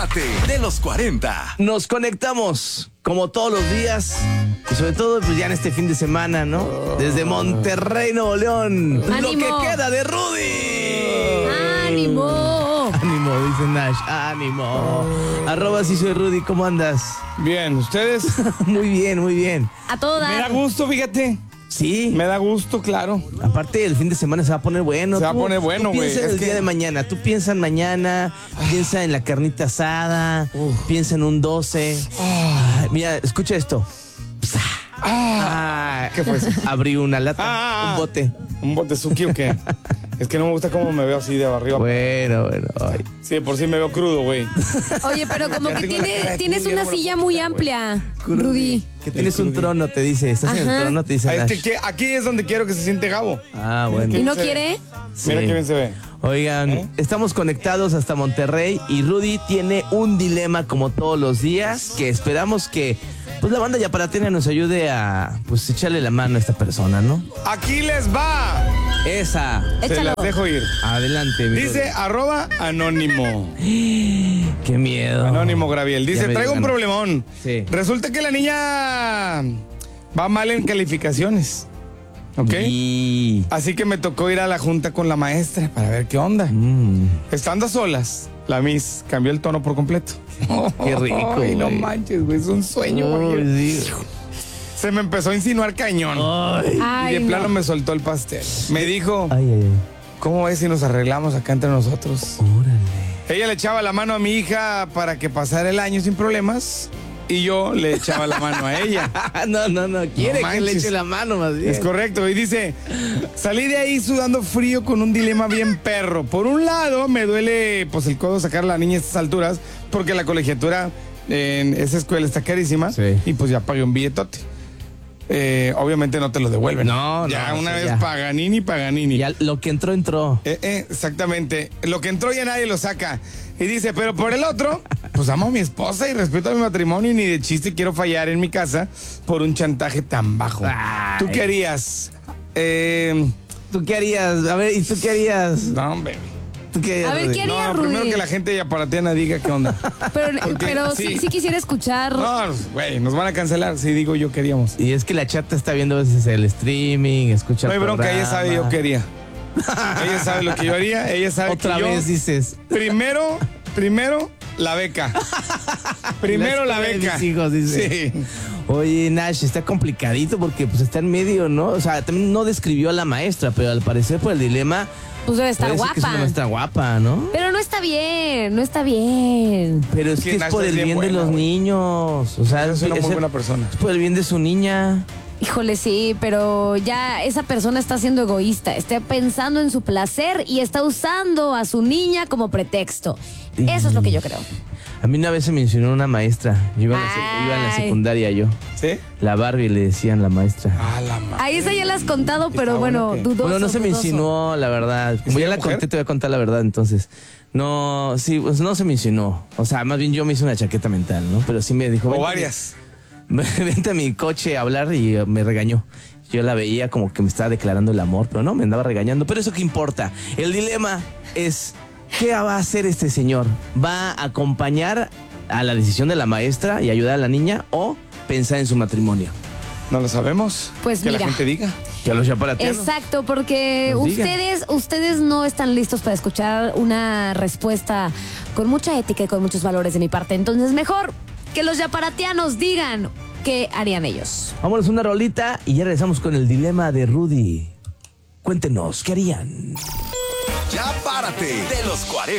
Párate de los 40. Nos conectamos como todos los días y sobre todo pues ya en este fin de semana, ¿no? Desde Monterrey, Nuevo León. ¡Ánimo! Lo que queda de Rudy. ¡Ánimo! Ánimo, dice Nash. Ánimo. @ sí soy Rudy, ¿cómo andas? Bien, ¿ustedes? Muy bien, muy bien. A todo Me da dar. gusto, fíjate. Sí. Me da gusto, claro. Aparte, el fin de semana se va a poner bueno. Se va a poner bueno, tú güey. Piensa en Es el que- día de mañana. Tú piensa en mañana, piensa en la carnita asada, piensa en un 12. Ay, mira, escucha esto. ¿Qué fue eso? Abrí una lata, un bote. ¿Un botezuki o qué? Es que no me gusta cómo me veo así de arriba. Bueno. Ay. Sí, de por sí me veo crudo, güey. Oye, pero como Ya que tengo la cara de tienes culo, ya una no me lo silla puedo muy quitar, amplia, Rudy. Que tienes un trono, te dice. Estás en el Ajá. trono, te dice Ah, Nash. aquí es donde quiero que se siente Gabo. Ah, bueno. ¿Y no Sí. quiere? Mira Sí. qué bien se ve. Oigan, estamos conectados hasta Monterrey y Rudy tiene un dilema como todos los días que esperamos que pues la banda Yaparatina nos ayude a pues echarle la mano a esta persona, ¿no? Aquí les va. Esa. Se Échalo. las dejo ir. Adelante, mi Dice @anónimo. Rudy. Qué miedo. Anónimo Graviel. Ya Dice, me traigo un dio ganas. problemón. Sí. Resulta que la niña va mal en calificaciones. ¿Ok? Y... Así que me tocó ir a la junta con la maestra para ver qué onda. Estando a solas, la Miss cambió el tono por completo. Qué rico, Ay, no güey. manches, güey, es un sueño, güey. Ay, sí. Se me empezó a insinuar cañón. Ay. Ay, Y de no. plano me soltó el pastel. Me dijo, Ay. ¿cómo ves si nos arreglamos acá entre nosotros? Órale. Ella le echaba la mano a mi hija para que pasara el año sin problemas. Y yo le echaba la mano a ella. No. Quiere No que le manches. eche la mano más bien. Es correcto. Y dice, salí de ahí sudando frío con un dilema bien perro. Por un lado, me duele pues el codo sacar a la niña a estas alturas porque la colegiatura en esa escuela está carísima. Sí. Y pues ya pagué un billetote. Obviamente no te lo devuelven. No, ya no, una sí, vez ya. Paganini. Ya lo que entró. Exactamente. Lo que entró ya nadie lo saca. Y dice, pero por el otro, pues amo a mi esposa y respeto a mi matrimonio y ni de chiste quiero fallar en mi casa por un chantaje tan bajo. Ay. ¿Tú qué harías? ¿Tú qué harías? A ver, ¿y tú qué harías? No, hombre. ¿Tú qué harías, A ver, Rudy? ¿qué haría No, Rudy? primero que la gente yaparateana diga qué onda. Pero sí. sí quisiera escuchar. No, güey, nos van a cancelar si digo yo queríamos. Y es que la chata está viendo a veces el streaming, escucha No hay el bronca, ella programa. sabe yo quería. Ella sabe lo que yo haría, ella sabe Otra que yo... vez dices. Primero, la beca. Primero la escuela de beca. mis hijos, dice. Sí. Oye, Nash, está complicadito porque pues está en medio, ¿no? O sea, también no describió a la maestra, pero al parecer por el dilema... Pues debe estar puede ser que es una guapa. maestra guapa, ¿no? Pero no está bien, no está bien. Pero es Sí, que es Nash por es el bien bien de buena, los güey. niños. O sea, Es una muy el- buena persona. Es por el bien de su niña. Híjole, sí, pero ya esa persona está siendo egoísta, está pensando en su placer y está usando a su niña como pretexto. Eso es lo que yo creo. A mí una vez se me mencionó una maestra. Yo iba, iba en la Ay. secundaria yo. ¿Sí? La Barbie le decían la maestra. Ah, la madre. Ahí esa ya la has contado, pero Está bueno, bueno que- dudoso. Bueno, no se me dudoso. insinuó, la verdad. Como ya la mujer? conté, te voy a contar la verdad, entonces. No, sí, pues no se me insinuó. O sea, más bien yo me hice una chaqueta mental, ¿no? Pero sí me dijo... O "Vente, varias. Vente a mi coche a hablar", y me regañó. Yo la veía como que me estaba declarando el amor, pero no, me andaba regañando. Pero eso qué importa. El dilema es, ¿qué va a hacer este señor? ¿Va a acompañar a la decisión de la maestra y ayudar a la niña o pensar en su matrimonio? No lo sabemos. Pues que mira. la gente diga. Que los yaparatianos. Exacto, porque Nos digan. ustedes no están listos para escuchar una respuesta con mucha ética y con muchos valores de mi parte. Entonces, mejor que los yaparatianos digan qué harían ellos. Vámonos una rolita y ya regresamos con el dilema de Rudy. Cuéntenos, ¿qué harían? Ya párate de los 40.